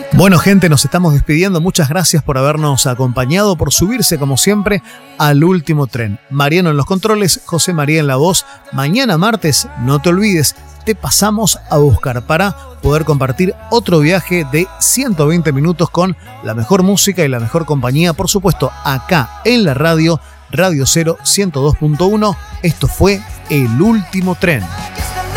Bueno, gente, nos estamos despidiendo. Muchas gracias por habernos acompañado, por subirse como siempre al último tren. Mariano en los controles, José María en la voz. Mañana martes, no te olvides, te pasamos a buscar para poder compartir otro viaje de 120 minutos con la mejor música y la mejor compañía, por supuesto, acá en la radio, Radio 0 102.1. Esto fue El Último Tren.